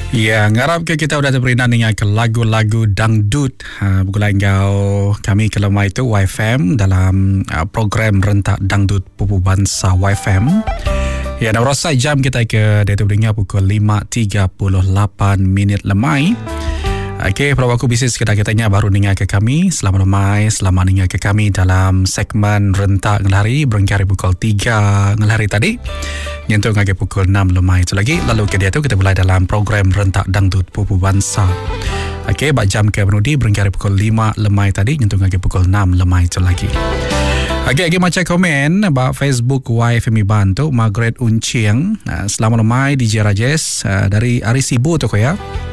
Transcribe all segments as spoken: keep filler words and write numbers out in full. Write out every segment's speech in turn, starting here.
Ya, ngarap ke kita udah berinan dengan ke lagu-lagu dangdut. Ha, Bukulah engkau kami ke lemah itu Y F M dalam uh, program rentak dangdut Pupu Bangsa Y F M. Ya, dan rasa jam kita ke dia beringat pukul lima tiga puluh lapan minit lemai. Okey, perlu aku bisnis kita katanya baru dengar ke kami. Selamat lemai, selamat dengar ke kami dalam segmen rentak ngelari berengkari pukul tiga ngelari tadi. Nyentuh ngagi pukul enam lemai itu lagi. Lalu ke dia tu kita mulai dalam program rentak dangdut Pupu Bangsa. Okey, bak jam ke penudi berengkari pukul lima lemai tadi, nyentuh ngagi pukul enam lemai itu lagi. Okey, lagi macam komen bak Facebook Y F M Iban tu Margaret Unciang. Selamat lemai D J Rajes dari Arisibu tu ko ya.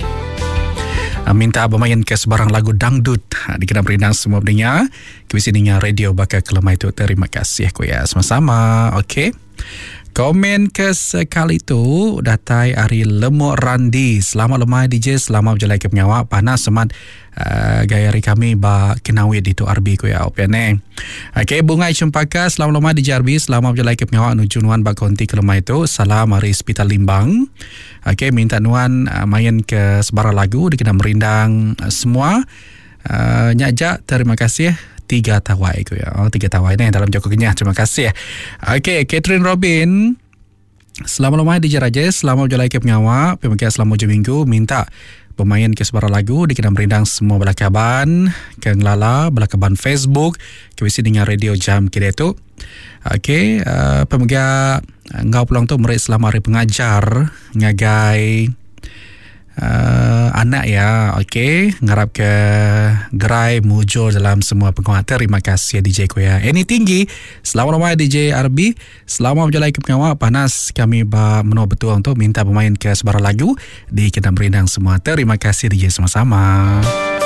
Minta bermain ke sebarang lagu dangdut. Dikenal berinang semua pendengar. Kebisi dengar radio bakal kelemah itu. Terima kasih aku ya. Sama-sama. Okey. Komen ke sekali tu datai Ari Lemuk Randi. Selamat lemah D J. Selamat berjalan ke penyawak. Panas semat uh, gaya hari kami ba kenawit di tu R B ku ya. Opiane. Okey, Bungai Cempaka. Selamat lemah D J R B. Selamat berjalan ke penyawak nuju nuan ba konti ke lemah itu. Salam Ari Hospital Limbang. Okey, minta nuan uh, main ke sebarang lagu dikenal merindang uh, semua. Uh, nyajak terima kasih. Tiga tawai ku ya. Oh, tiga tawai ni dalam Joko Kenyah. Terima kasih. Okey, Catherine Robin. Selamat lemah D J Rajes. Selamat berjalan ke penyawak. Pemikiran selamat hujung minggu. Minta bermain ke sebarang lagu. Dikenal merindang semua belakaban. Ke ngelala. Belakaban Facebook. Kebisi dengan radio jam kira tu. Okey. Uh, Pemikiran ngau pulang tu merik selama hari pengajar. Ngagai uh, anak ya. Okey. Ngarap ke gerai mujur dalam semua penguat. Terima kasih D J ku ya. Ini tinggi. Selamat lemah D J R B. Selamat berjalan ke pengawak. Panas kami ba menua betul untuk minta bermain ke sebarang lagu di Kedam Berindang semua. Terima kasih D J sama-sama.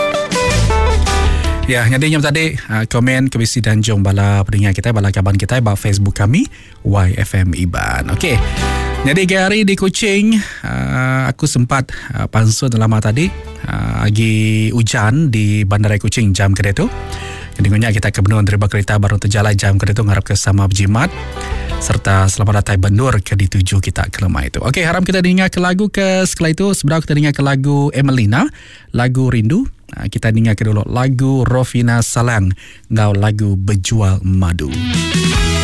Ya, nyadinya tadi uh, komen kebisi dan jom bala pendengar kita, bala kaban kita ba Facebook kami Y F M Iban. Okey. Jadi hari di Kuching uh, aku sempat uh, pansut lama tadi uh, lagi hujan di Bandara Kuching jam kedai tu. Kedingnya kita ke Benua Derba kereta baru terjalan jam kedai tu ngarap ke sama berjimat serta selamat datang Benur ke dituju kita ke lemah itu. Okey, haram kita dengar ke lagu ke setelah itu sebenarnya kita dengar ke lagu Emelina, lagu Rindu. Uh, kita dengar ke dulu lagu Rofina Salang, ngau lagu Berjual Madu.